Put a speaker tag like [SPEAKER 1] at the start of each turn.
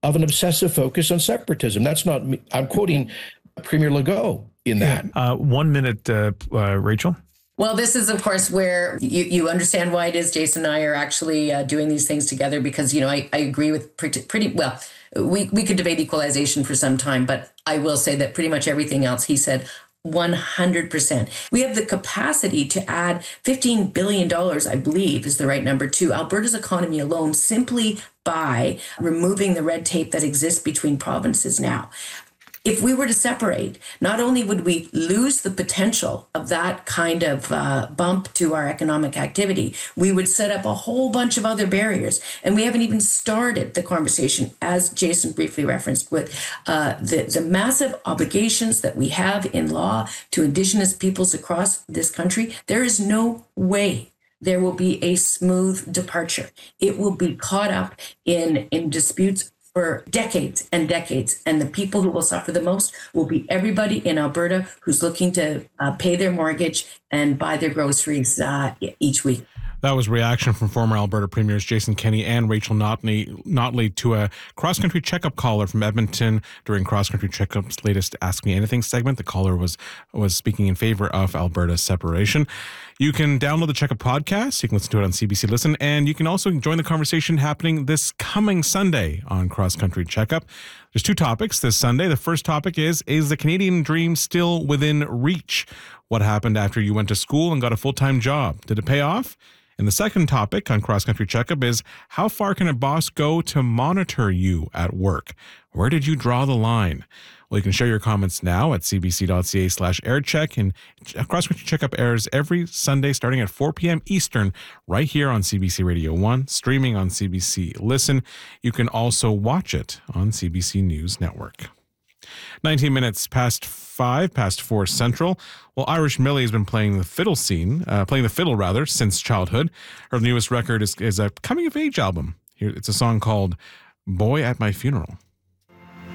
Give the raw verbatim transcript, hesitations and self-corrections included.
[SPEAKER 1] of an obsessive focus on separatism. That's not me. I'm quoting Premier Legault in that.
[SPEAKER 2] Uh, one minute, uh, uh, Rachel.
[SPEAKER 3] Well, this is, of course, where you, you understand why it is Jason and I are actually uh, doing these things together, because, you know, I, I agree with pretty, pretty well. We, we could debate equalization for some time, but I will say that pretty much everything else he said, one hundred percent. We have the capacity to add fifteen billion dollars, I believe is the right number, to Alberta's economy alone simply by removing the red tape that exists between provinces now. If we were to separate, not only would we lose the potential of that kind of uh, bump to our economic activity, we would set up a whole bunch of other barriers. And we haven't even started the conversation, as Jason briefly referenced, with uh, the, the massive obligations that we have in law to Indigenous peoples across this country. There is no way there will be a smooth departure. It will be caught up in, in disputes for decades and decades. And the people who will suffer the most will be everybody in Alberta who's looking to uh, pay their mortgage and buy their groceries uh, each week.
[SPEAKER 4] That was reaction from former Alberta Premiers Jason Kenney and Rachel Notley, Notley to a cross-country checkup caller from Edmonton during Cross-Country Checkup's latest Ask Me Anything segment. The caller was was speaking in favor of Alberta's separation. You can download the Checkup podcast. You can listen to it on C B C Listen, and you can also join the conversation happening this coming Sunday on Cross-Country Checkup. There's two topics this Sunday. The first topic is, is the Canadian dream still within reach? What happened after you went to school and got a full-time job? Did it pay off? And the second topic on Cross Country Checkup is, how far can a boss go to monitor you at work? Where did you draw the line? Well, you can share your comments now at cbc.ca slash aircheck. And Cross Country Checkup airs every Sunday starting at four p.m. Eastern right here on C B C Radio one, streaming on C B C Listen. You can also watch it on C B C News Network. nineteen minutes past five, past four central. Well, Irish Millie has been playing the fiddle scene, uh, playing the fiddle rather, since childhood. Her newest record is, is a coming of age album. Here, it's a song called Boy at My Funeral.